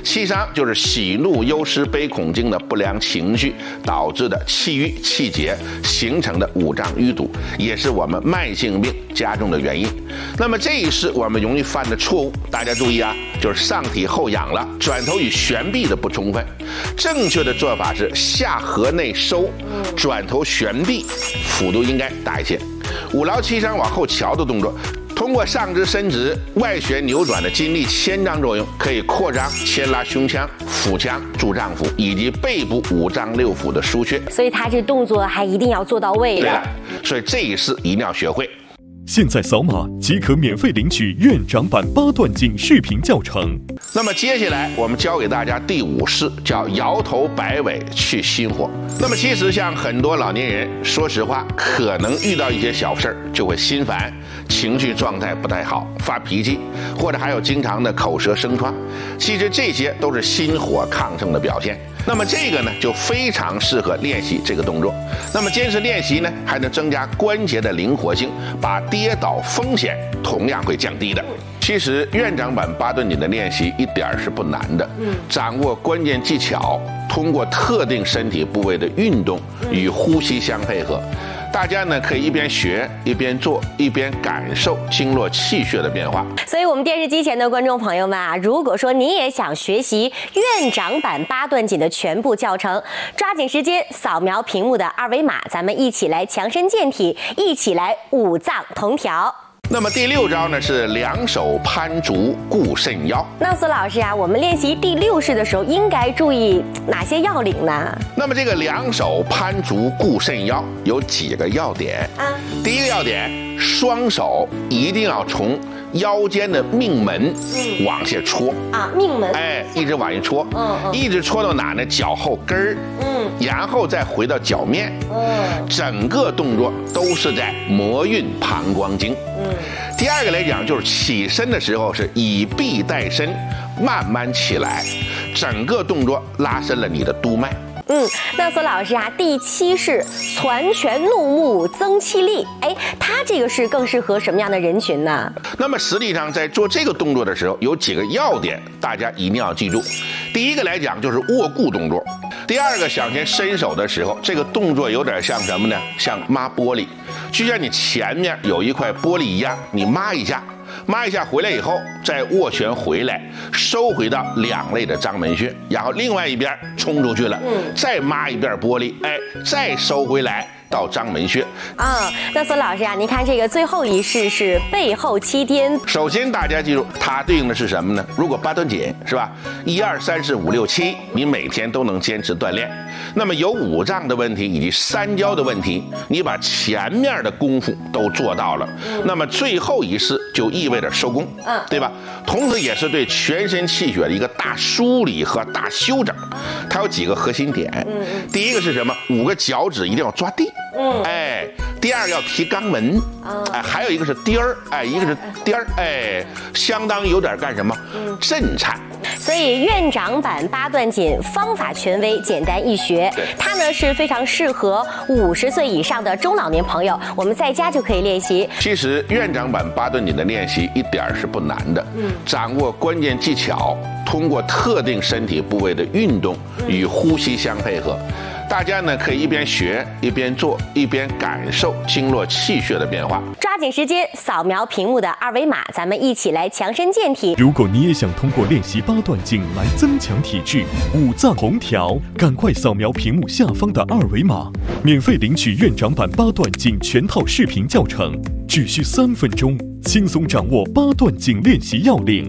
七伤就是喜怒忧思悲恐惊的不良情绪导致的气郁气结形成的五脏淤堵，也是我们慢性病加重的原因。那么这一是我们容易犯的错误，大家注意啊，就是上体后仰了，转头与悬臂的不充分。正确的做法是下颌内收，转头悬臂，幅度应该大一些。五劳七伤往后翘的动作，通过上肢伸直、外旋扭转的筋力牵张作用，可以扩张牵拉胸腔、腹腔、柱脏腑以及背部五脏六腑的腧穴。 所以他这动作还一定要做到位的。 对了，所以这一式一定要学会。 现在扫码即可免费领取院长版八段锦视频教程。 那么接下来我们教给大家第五式，叫摇头摆尾去心火。那么其实像很多老年人，说实话，可能遇到一些小事儿就会心烦，情绪状态不太好，发脾气，或者还有经常的口舌生疮。其实这些都是心火亢盛的表现。那么这个呢，就非常适合练习这个动作。那么坚持练习呢，还能增加关节的灵活性，把跌倒风险同样会降低的。其实院长版八段锦的练习一点是不难的，掌握关键技巧，通过特定身体部位的运动与呼吸相配合。大家呢可以一边学一边做，一边感受经络气血的变化。 所以我们电视机前的观众朋友们啊，如果说你也想学习院长版八段锦的全部教程，抓紧时间扫描屏幕的二维码，咱们一起来强身健体，一起来五脏同调。 那么第六招呢是两手攀足固肾腰。 那苏老师啊，我们练习第六式的时候应该注意哪些要领呢？ 那么这个两手攀足固肾腰有几个要点啊？第一个要点，双手一定要从腰间的命门往下戳啊，命门， 哎，一直往下戳，一直戳到哪呢？脚后跟儿，然后再回到脚面，整个动作都是在摩运膀胱经。第二个来讲，就是起身的时候是以臂带身，慢慢起来，整个动作拉伸了你的督脉。 那苏老师啊，第七式攒拳怒目增气力，它这个是更适合什么样的人群呢？ 那么实际上在做这个动作的时候，有几个要点，大家一定要记住。第一个来讲就是握固动作，第二个向前伸手的时候，这个动作有点像什么呢？像抹玻璃，就像你前面有一块玻璃一样，你抹一下。抹一下回来以后，再握拳回来，收回到两肋的章门穴，然后另外一边冲出去了，再抹一遍玻璃，再收回来到章门穴。 那苏老师啊，您看这个最后一式是背后七颠。首先大家记住，它对应的是什么呢？如果八段锦是吧，1、2、3、4、5、6、7，你每天都能坚持锻炼。那么有五脏的问题以及三焦的问题，你把前面的功夫都做到了，那么最后一式就意味着收工，对吧？同时也是对全身气血的一个大梳理和大修整。它有几个核心点，第一个是什么？5个脚趾一定要抓地，第二个要提肛门，还有一个是颠儿，一个是颠儿，相当于有点干什么？震颤。 所以院长版八段锦方法权威，简单易学，它呢是非常适合50岁以上的中老年朋友，我们在家就可以练习。 其实院长版八段锦的练习一点是不难的，掌握关键技巧，通过特定身体部位的运动与呼吸相配合。大家呢可以一边学一边做，一边感受经络气血的变化。 抓紧时间扫描屏幕的二维码，咱们一起来强身健体。 如果你也想通过练习八段锦来增强体质，五脏同调，赶快扫描屏幕下方的二维码，免费领取院长版八段锦全套视频教程，只需3分钟，轻松掌握八段锦练习要领。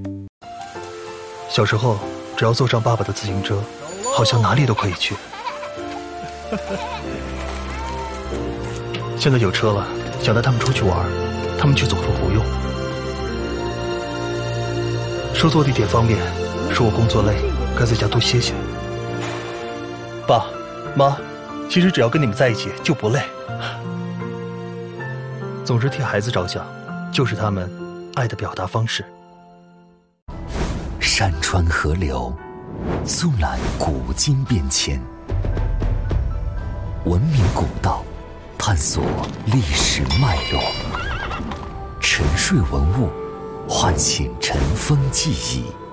小时候，只要坐上爸爸的自行车，好像哪里都可以去。现在有车了，想带他们出去玩，他们却总说不用。说坐地铁方便，说我工作累，该在家多歇歇。爸妈，其实只要跟你们在一起就不累。总是替孩子着想，就是他们爱的表达方式。 山川河流，纵览古今变迁，文明古道，探索历史脉络，沉睡文物，唤醒尘封记忆。